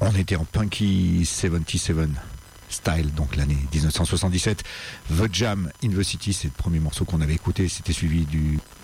On était en Punky 77 Style, donc l'année 1977. The Jam in the City, c'est le premier morceau qu'on avait écouté. C'était suivi du